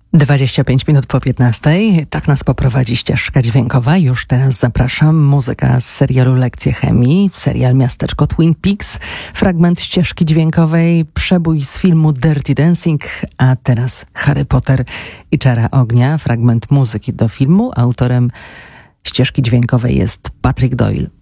25 minut po 15. Tak nas poprowadzi ścieżka dźwiękowa. Już teraz zapraszam. Muzyka z serialu Lekcje Chemii, serial Miasteczko Twin Peaks, fragment ścieżki dźwiękowej, przebój z filmu Dirty Dancing, a teraz Harry Potter i Czara Ognia, fragment muzyki do filmu. Autorem ścieżki dźwiękowej jest Patrick Doyle.